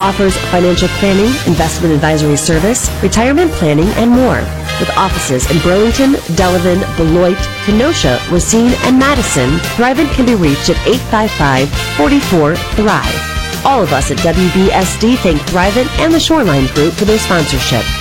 offers financial planning, investment advisory service, retirement planning, and more. With offices in Burlington, Delavan, Beloit, Kenosha, Racine, and Madison, Thrivent can be reached at 855-44-THRIVE. All of us at WBSD thank Thrivent and the Shoreline Group for their sponsorship.